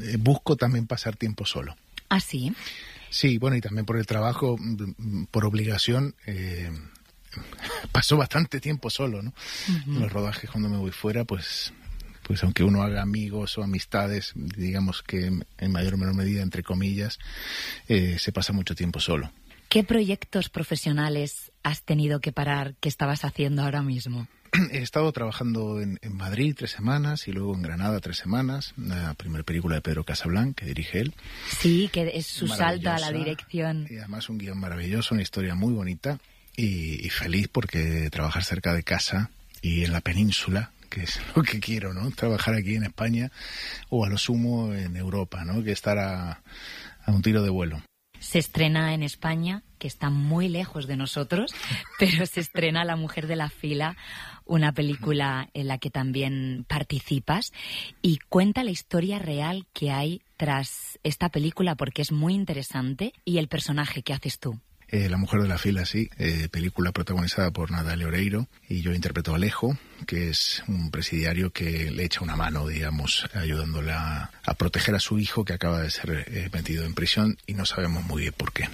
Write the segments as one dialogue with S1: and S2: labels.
S1: busco también pasar tiempo solo.
S2: ¿Ah, sí?
S1: Sí, bueno, y también por el trabajo, por obligación, paso bastante tiempo solo, ¿no? En los rodajes, cuando me voy fuera, pues aunque uno haga amigos o amistades, digamos que en mayor o menor medida, entre comillas, se pasa mucho tiempo solo.
S2: ¿Qué proyectos profesionales has tenido que parar que estabas haciendo ahora mismo?
S1: He estado trabajando en Madrid 3 semanas y luego en Granada 3 semanas. La primera película de Pedro Casablanc, que dirige él.
S2: Sí, que es su salto a la dirección.
S1: Y además un guión maravilloso, una historia muy bonita y feliz porque trabajar cerca de casa y en la península, que es lo que quiero, ¿no? Trabajar aquí en España o a lo sumo en Europa, ¿no? Que estar a un tiro de vuelo.
S2: Se estrena en España, que está muy lejos de nosotros, pero se estrena La mujer de la fila, una película en la que también participas, y cuenta la historia real que hay tras esta película, porque es muy interesante, y el personaje que haces tú.
S1: La mujer de la fila, sí, película protagonizada por Natalia Oreiro, y yo interpreto a Alejo, que es un presidiario que le echa una mano, digamos, ayudándola a proteger a su hijo que acaba de ser metido en prisión y no sabemos muy bien por qué.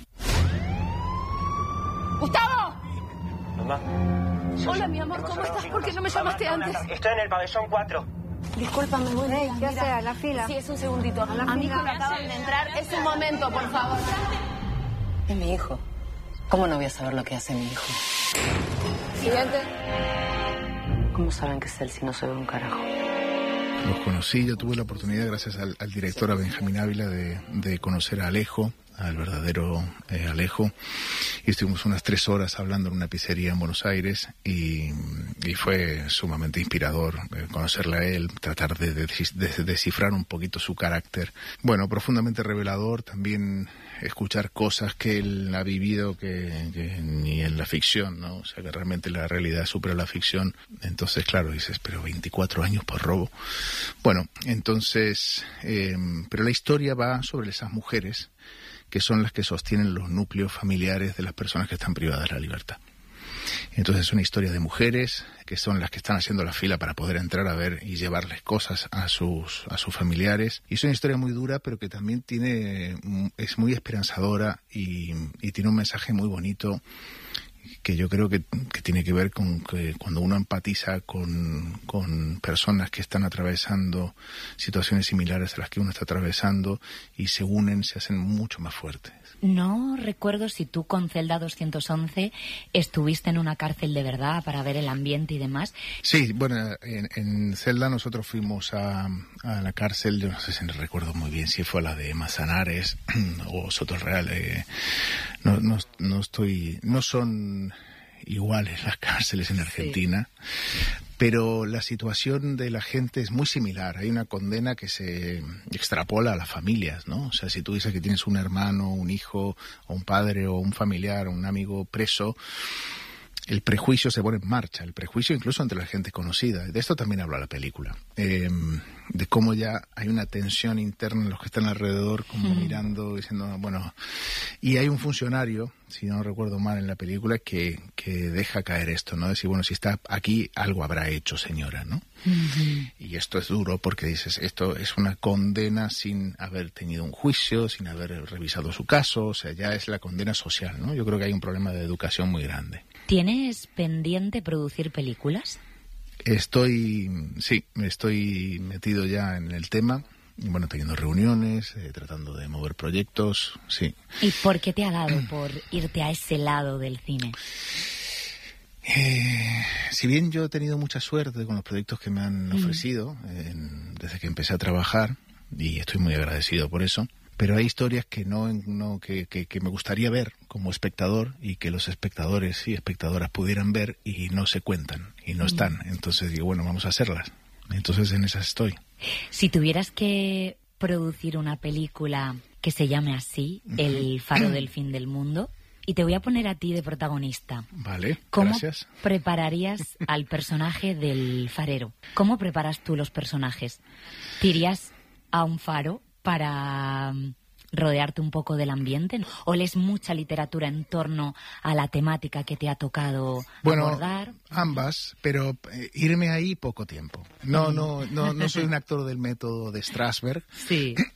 S3: ¡Gustavo!
S4: Mamá.
S3: Hola, mi amor, ¿cómo estás? ¿Por qué no me llamaste antes?
S4: Estoy en el pabellón 4.
S3: Discúlpame, muy bien.
S5: ¿Qué hace? ¿A la fila?
S3: Sí, es un segundito. A mi hijo le acaban de entrar. Es un momento, por favor.
S6: Es mi hijo. ¿Cómo no voy a saber lo que hace mi hijo?
S3: Siguiente.
S6: ¿Cómo saben que es él si no se ve un carajo?
S1: Los conocí, yo tuve la oportunidad, gracias al director, a Benjamín Ávila, de conocer a Alejo, al verdadero Alejo, y estuvimos unas 3 horas hablando en una pizzería en Buenos Aires y fue sumamente inspirador conocerle a él, tratar de descifrar un poquito su carácter. Bueno, profundamente revelador, también escuchar cosas que él ha vivido que ni en la ficción, ¿no? O sea, que realmente la realidad supera la ficción. Entonces, claro, dices, pero 24 años por robo. Bueno, entonces, pero la historia va sobre esas mujeres que son las que sostienen los núcleos familiares de las personas que están privadas de la libertad. Entonces es una historia de mujeres que son las que están haciendo la fila para poder entrar a ver y llevarles cosas a sus familiares. Y es una historia muy dura, pero que también es muy esperanzadora y tiene un mensaje muy bonito que yo creo que tiene que ver con que cuando uno empatiza con personas que están atravesando situaciones similares a las que uno está atravesando y se unen, se hacen mucho más fuertes.
S2: No recuerdo si tú con Celda 211 estuviste en una cárcel de verdad para ver el ambiente y demás.
S1: Sí, bueno, en Celda nosotros fuimos a la cárcel, yo no sé si no recuerdo muy bien si fue la de Manzanares o Sotorreal. No son iguales las cárceles en Argentina, sí. Pero la situación de la gente es muy similar. Hay una condena que se extrapola a las familias, ¿no? O sea, si tú dices que tienes un hermano, un hijo, o un padre, o un familiar, o un amigo preso, el prejuicio se pone en marcha, el prejuicio incluso entre la gente conocida. De esto también habla la película, de cómo ya hay una tensión interna en los que están alrededor, como mirando, diciendo, bueno... Y hay un funcionario, si no recuerdo mal en la película, que deja caer esto, ¿no? Decir, bueno, si está aquí, algo habrá hecho, señora, ¿no? Y esto es duro porque dices, esto es una condena sin haber tenido un juicio, sin haber revisado su caso, o sea, ya es la condena social, ¿no? Yo creo que hay un problema de educación muy grande.
S2: ¿Tienes pendiente producir películas?
S1: Estoy metido ya en el tema, bueno, teniendo reuniones, tratando de mover proyectos, sí.
S2: ¿Y por qué te ha dado por irte a ese lado del cine?
S1: Si bien yo he tenido mucha suerte con los proyectos que me han ofrecido desde que empecé a trabajar, y estoy muy agradecido por eso, pero hay historias que que me gustaría ver como espectador y que los espectadores y espectadoras pudieran ver y no se cuentan y no están. Entonces digo, bueno, vamos a hacerlas. Entonces en esas estoy.
S2: Si tuvieras que producir una película que se llame así, El faro del fin del mundo, y te voy a poner a ti de protagonista.
S1: Vale,
S2: ¿Cómo
S1: gracias.
S2: prepararías al personaje del farero? ¿Cómo preparas tú los personajes? ¿Te irías a un faro para rodearte un poco del ambiente? ¿O lees mucha literatura en torno a la temática que te ha tocado abordar?
S1: Ambas, pero irme ahí poco tiempo. No soy un actor del método de Strasberg.
S2: Sí.